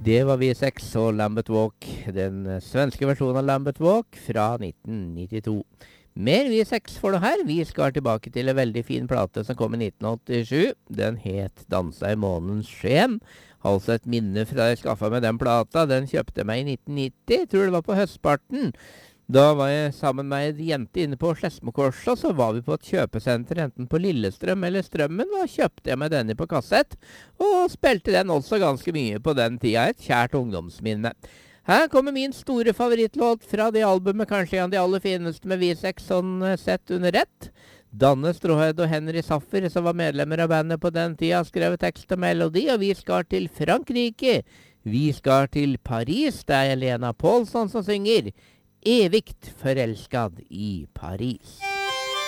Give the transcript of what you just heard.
Det var V6 og Lambeth Walk, den svenske versjonen av Lambeth Walk fra 1992. Mer V6 får du her. Vi skal tilbake til en veldig fin plate som kom i 1987. Den het Dansa i månens sken. Altså et minne fra jeg skaffet meg den plata. Den kjøpte jeg meg i 1990, tror det var på høstparten. Da var jeg sammen med en jente inne på Skedsmokorset, så var vi på et kjøpesenter enten på Lillestrøm eller Strømmen, og kjøpte jeg meg denne på kassett, og spilte den også ganske mye på den tida, et kjært ungdomsminne. Her kommer min store favorittlåt fra det albumet, kanskje en av de aller fineste med V6 sånn sett under ett. Danne Stråhed og Henry Saffer, som var medlemmer av bandet på den tida, skrev tekst og melodi, og vi skal til Frankrike. Vi skal til Paris, det er Elena Paulsson som synger Evigt forelskad i Paris.